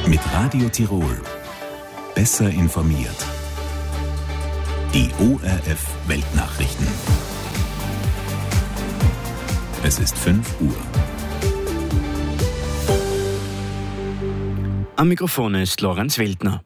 Mit Radio Tirol. Besser informiert. Die ORF Weltnachrichten. Es ist 5 Uhr. Am Mikrofon ist Lorenz Wildner.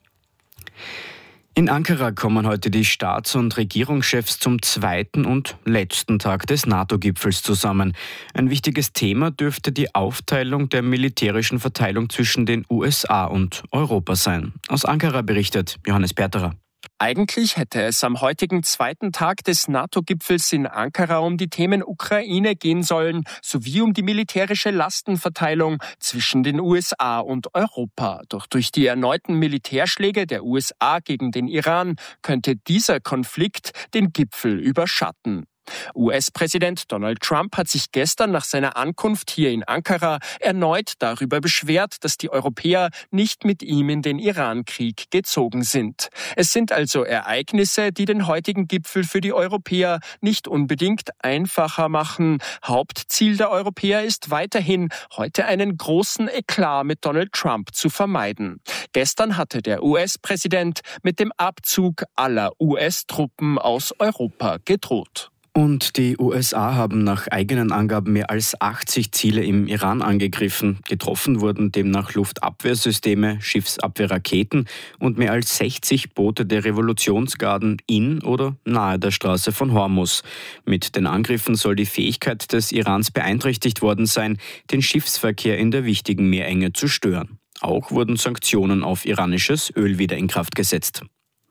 In Ankara kommen heute die Staats- und Regierungschefs zum zweiten und letzten Tag des NATO-Gipfels zusammen. Ein wichtiges Thema dürfte die Aufteilung der militärischen Verteilung zwischen den USA und Europa sein. Aus Ankara berichtet Johannes Berterer. Eigentlich hätte es am heutigen zweiten Tag des NATO-Gipfels in Ankara um die Themen Ukraine gehen sollen, sowie um die militärische Lastenverteilung zwischen den USA und Europa. Doch durch die erneuten Militärschläge der USA gegen den Iran könnte dieser Konflikt den Gipfel überschatten. US-Präsident Donald Trump hat sich gestern nach seiner Ankunft hier in Ankara erneut darüber beschwert, dass die Europäer nicht mit ihm in den Iran-Krieg gezogen sind. Es sind also Ereignisse, die den heutigen Gipfel für die Europäer nicht unbedingt einfacher machen. Hauptziel der Europäer ist weiterhin, heute einen großen Eklat mit Donald Trump zu vermeiden. Gestern hatte der US-Präsident mit dem Abzug aller US-Truppen aus Europa gedroht. Und die USA haben nach eigenen Angaben mehr als 80 Ziele im Iran angegriffen. Getroffen wurden demnach Luftabwehrsysteme, Schiffsabwehrraketen und mehr als 60 Boote der Revolutionsgarden in oder nahe der Straße von Hormuz. Mit den Angriffen soll die Fähigkeit des Irans beeinträchtigt worden sein, den Schiffsverkehr in der wichtigen Meerenge zu stören. Auch wurden Sanktionen auf iranisches Öl wieder in Kraft gesetzt.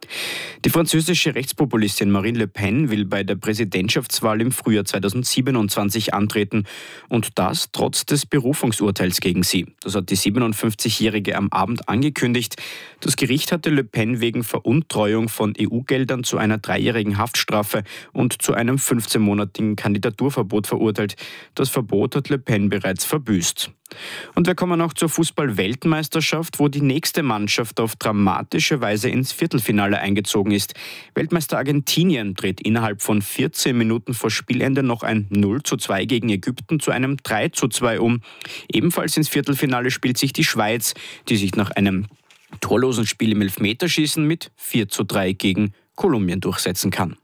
Die französische Rechtspopulistin Marine Le Pen will bei der Präsidentschaftswahl im Frühjahr 2027 antreten und das trotz des Berufungsurteils gegen sie. Das hat die 57-Jährige am Abend angekündigt. Das Gericht hatte Le Pen wegen Veruntreuung von EU-Geldern zu einer 3-jährigen Haftstrafe und zu einem 15-monatigen Kandidaturverbot verurteilt. Das Verbot hat Le Pen bereits verbüßt. Und wir kommen auch zur Fußball-Weltmeisterschaft, wo die nächste Mannschaft auf dramatische Weise ins Viertelfinale eingezogen ist. Weltmeister Argentinien dreht innerhalb von 14 Minuten vor Spielende noch ein 0:2 gegen Ägypten zu einem 3:2 um. Ebenfalls ins Viertelfinale spielt sich die Schweiz, die sich nach einem torlosen Spiel im Elfmeterschießen mit 4:3 gegen Kolumbien durchsetzen kann.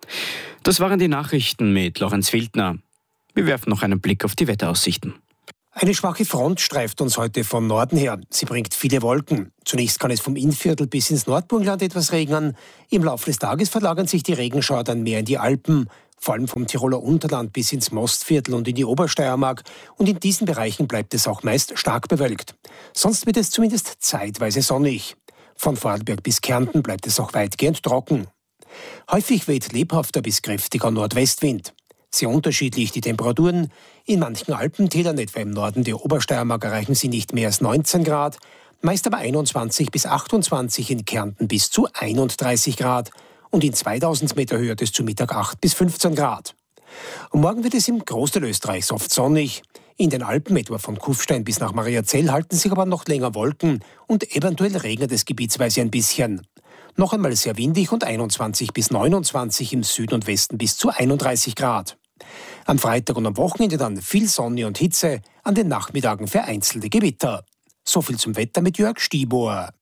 Das waren die Nachrichten mit Lorenz Wildner. Wir werfen noch einen Blick auf die Wetteraussichten. Eine schwache Front streift uns heute von Norden her. Sie bringt viele Wolken. Zunächst kann es vom Innviertel bis ins Nordburgenland etwas regnen. Im Laufe des Tages verlagern sich die Regenschauer dann mehr in die Alpen, vor allem vom Tiroler Unterland bis ins Mostviertel und in die Obersteiermark. Und in diesen Bereichen bleibt es auch meist stark bewölkt. Sonst wird es zumindest zeitweise sonnig. Von Vorarlberg bis Kärnten bleibt es auch weitgehend trocken. Häufig weht lebhafter bis kräftiger Nordwestwind. Sehr unterschiedlich die Temperaturen. In manchen Alpentälern, etwa im Norden der Obersteiermark, erreichen sie nicht mehr als 19 Grad, meist aber 21 bis 28, in Kärnten bis zu 31 Grad und in 2000 Meter Höhe hat es zu Mittag 8 bis 15 Grad. Und morgen wird es im Großteil Österreichs oft sonnig. In den Alpen, etwa von Kufstein bis nach Mariazell, halten sich aber noch länger Wolken und eventuell regnet es gebietsweise ein bisschen. Noch einmal sehr windig und 21 bis 29, im Süden und Westen bis zu 31 Grad. Am Freitag und am Wochenende dann viel Sonne und Hitze, an den Nachmittagen vereinzelte Gewitter. So viel zum Wetter mit Jörg Stiebohr.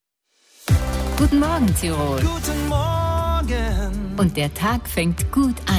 Guten Morgen, Tirol. Guten Morgen. Und der Tag fängt gut an.